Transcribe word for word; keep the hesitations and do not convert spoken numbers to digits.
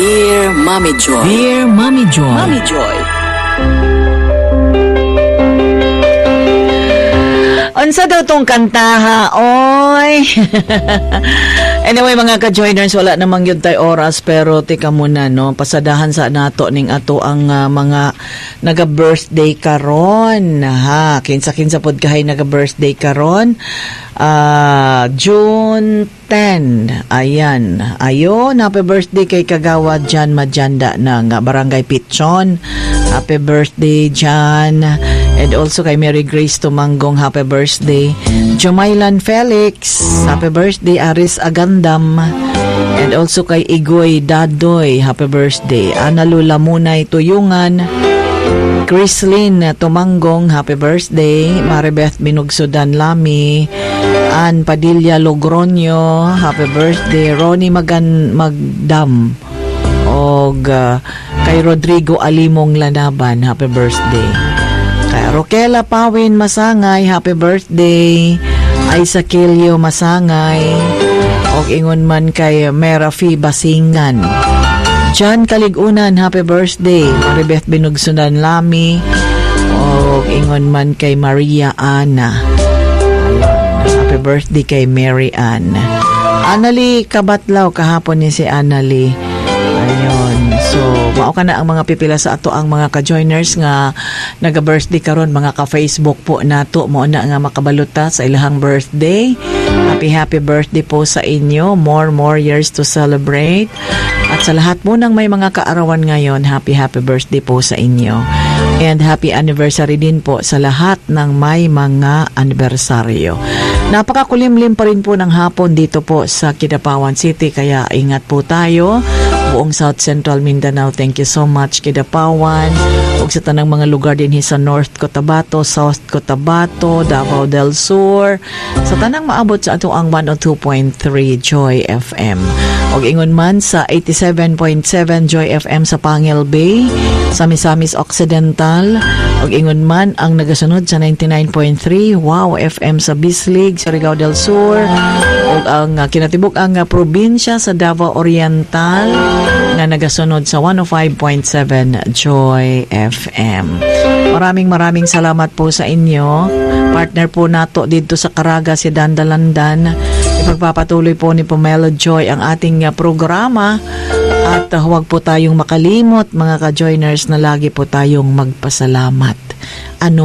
Dear Mommy Joy. Dear Mommy Joy. Mommy Joy. Unsa daw tong kantaha, oy? Anyway, mga ka-joiners, wala namang yun tayo oras, pero tika muna, no? Pasadahan sa nato ning ato ang uh, mga naga-birthday karon. Ha, kinsa-kinsa pod kahay naga-birthday karon. Uh, June tenth. Ayan. Ayon, happy birthday kay Kagawad Jan Majanda ng uh, Barangay Pitchon. Happy birthday, Jan. And also kay Mary Grace Tumanggong, happy birthday. Jomailan Felix, happy birthday. Aris Agandam. And also kay Igoy Dadoy, happy birthday. Ana Lula Munay Tuyungan. Chrislyn Tumanggong, happy birthday. Maribeth Binugsudan Lami. Ann Padilla Logroño, happy birthday. Ronnie Magan Magdam. Og uh, kay Rodrigo Alimong Lanaban, happy birthday. Kay Roquela Pawin Masangay, happy birthday. Isa Kilio Masangay. Og ingon man kay Merafi Basingan. John Kaligunan, happy birthday. Maribeth Binugsunan Lami. Og ingon man kay Maria Ana. Happy birthday kay Mary Ann. Annalie Kabatlaw, kahapon ni si Annalie. Ayun. So, mao ka na ang mga pipila sa ato ang mga ka-joiners nga naga-birthday karon, mga ka-Facebook po nato mo na nga makabaluta sa ilahang birthday. Happy happy birthday po sa inyo. More more years to celebrate. At sa lahat mo nang may mga kaarawan ngayon, happy happy birthday po sa inyo. And happy anniversary din po sa lahat ng may mga anibersaryo. Napakakulimlim pa rin po ng hapon dito po sa Kidapawan City, kaya ingat po tayo. Buong South Central Mindanao, thank you so much Kidapawan. Ug sa tanang mga lugar din sa North Cotabato, South Cotabato, Davao del Sur. Sa tanang maabot sa ato ang one oh two point three Joy F M. Ug ingon man sa eighty-seven point seven Joy F M sa Pangil Bay, sa Misamis Occidental. Ug ingon man ang nagasunod sa ninety-nine point three Wow F M sa Bislig, sa Surigao del Sur. Ug ang uh, kinatibuk ang uh, probinsya sa Davao Oriental nga nagasunod sa one oh five point seven Joy F M. Maraming maraming salamat po sa inyo. Partner po nato dito sa Caraga si Dandalandan. Ipagpapatuloy po ni Pomelo Joy ang ating uh, programa. At uh, huwag po tayong makalimot mga ka-joiners na lagi po tayong magpasalamat. Ano